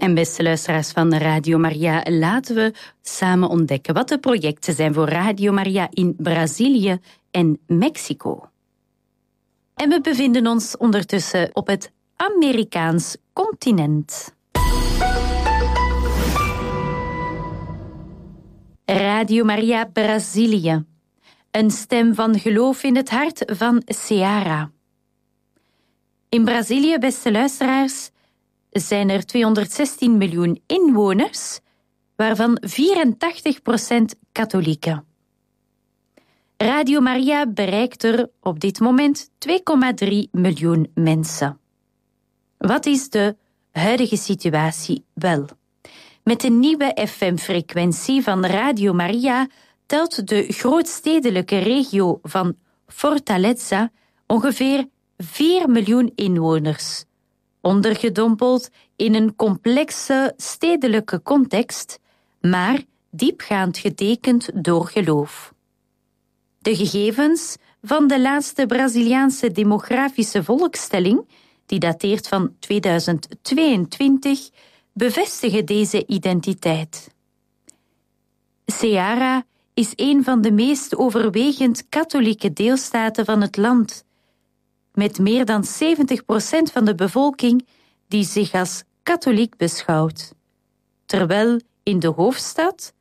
En beste luisteraars van Radio Maria, laten we samen ontdekken wat de projecten zijn voor Radio Maria in Brazilië en Mexico. En we bevinden ons ondertussen op het Amerikaans continent. Radio Maria Brazilië. Een stem van geloof in het hart van Ceará. In Brazilië, beste luisteraars, zijn er 216 miljoen inwoners, waarvan 84% katholieken. Radio Maria bereikt er op dit moment 2,3 miljoen mensen. Wat is de huidige situatie? Wel, met de nieuwe FM-frequentie van Radio Maria telt de grootstedelijke regio van Fortaleza ongeveer 4 miljoen inwoners, ondergedompeld in een complexe stedelijke context, maar diepgaand getekend door geloof. De gegevens van de laatste Braziliaanse demografische volkstelling, die dateert van 2022, bevestigen deze identiteit. Ceará is een van de meest overwegend katholieke deelstaten van het land, met meer dan 70% van de bevolking die zich als katholiek beschouwt, terwijl in de hoofdstad